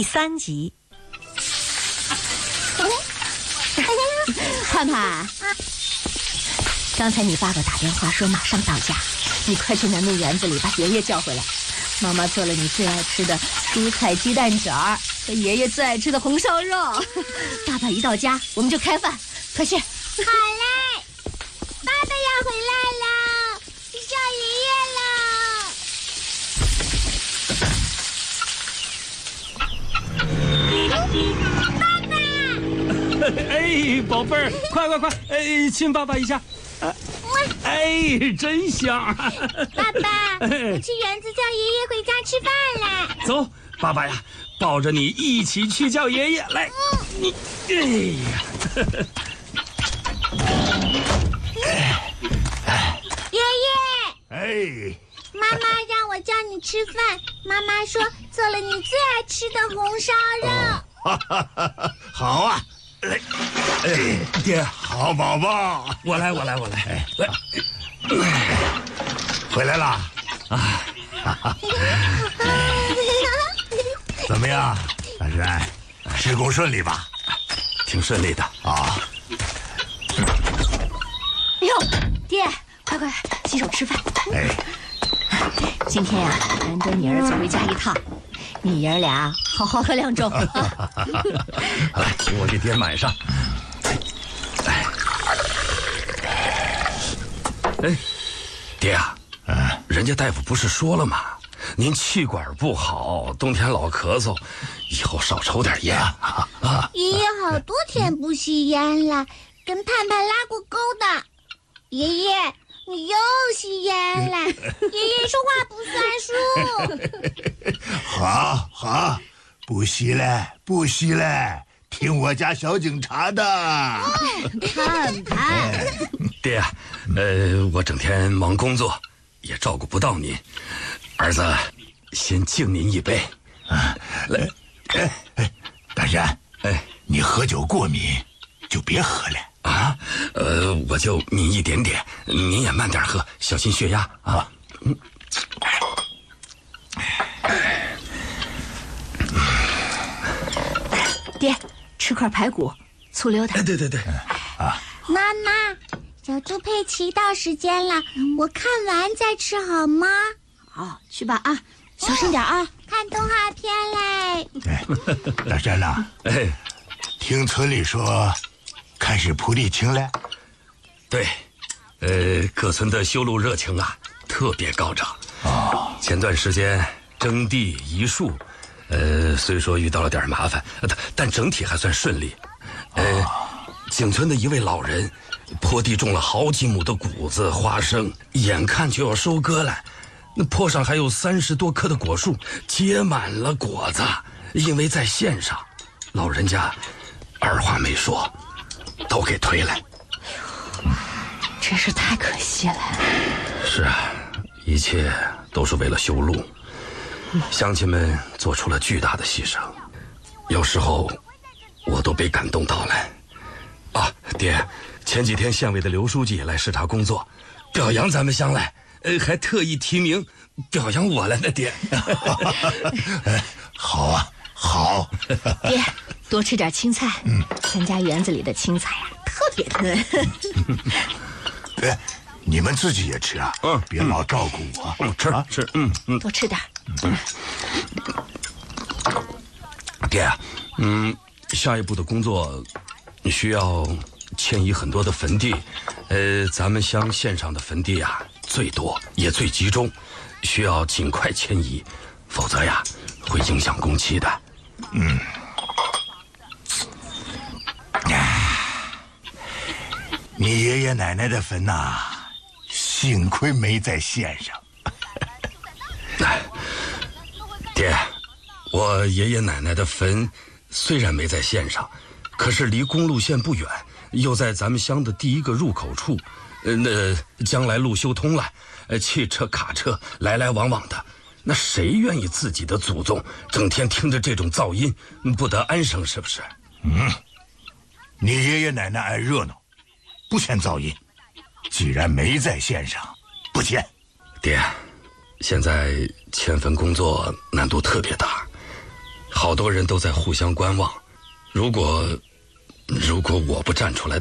第3集。 盼盼，刚才你爸爸打电话说马上到家，你快去南面园子里把爷爷叫回来。妈妈做了你最爱吃的蔬菜鸡蛋卷儿和爷爷最爱吃的红烧肉。爸爸一到家，我们就开饭，快去。 好嘞，爸爸要回来了，叫爷爷了。爸爸！ 哎，宝贝儿，快，亲爸爸一下。哎，真香！ 爸爸，我去园子叫爷爷回家吃饭了。 走，爸爸呀，抱着你一起去叫爷爷来。你， 爷爷。 哎， 妈妈让我叫你吃饭，妈妈说做了你最爱吃的红烧肉。 好啊，来， 爹， 好宝宝， 我来，来， 回来了啊！怎么样，大山？施工顺利吧？ 挺顺利的啊。 哎呦，爹，快洗手吃饭。 哎， 今天呀，难得你儿子回家一趟，你爷儿俩好好喝2盅。 来，请我给爹满上。哎，爹啊，人家大夫不是说了吗？您气管不好，冬天老咳嗽，以后少抽点烟啊！ 爷爷好多天不吸烟了，跟盼盼拉过钩的。爷爷，你又吸烟了。爷爷说话不算数。 好，不吸了，听我家小警察的。 盼盼， 爹啊，我整天忙工作，也照顾不到您。儿子，先敬您一杯。来， 大山，你喝酒过敏，就别喝了啊。我就抿一点点，您也慢点喝，小心血压啊。 爹，吃块排骨，醋溜的。 对。 妈妈，小猪佩奇到时间了，我看完再吃好吗？ 好，去吧啊，小声点啊。 看动画片嘞。 大山呐，听村里说开始铺地青了。 对，各村的修路热情啊特别高涨。前段时间征地移树，虽说遇到了点麻烦，但整体还算顺利。景村的一位老人，坡地种了好几亩的谷子、花生，眼看就要收割了。那坡上还有30多棵的果树，结满了果子。因为在线上，老人家二话没说，都给推了。 真是太可惜了。 是啊，一切都是为了修路，乡亲们做出了巨大的牺牲，有时候我都被感动到了。啊，爹，前几天县委的刘书记来视察工作，表扬咱们乡来，还特意提名表扬我了呢，爹。 好啊，好。 爹，多吃点青菜。咱家园子里的青菜呀，特别嫩。 你们自己也吃啊，别老照顾我。 吃， 多吃点。 爹，下一步的工作需要迁移很多的坟地，咱们乡县上的坟地啊最多也最集中，需要尽快迁移，否则呀会影响工期的。 你爷爷奶奶的坟呐，幸亏没在县上。 爹，我爷爷奶奶的坟虽然没在县上，可是离公路线不远，又在咱们乡的第一个入口处。那将来路修通了，汽车卡车来来往往的，那谁愿意自己的祖宗整天听着这种噪音不得安生，是不是？ 你爷爷奶奶爱热闹，不嫌噪音。既然没在县上，不迁。 爹，现在迁坟工作难度特别大， 好多人都在互相观望。如果我不站出来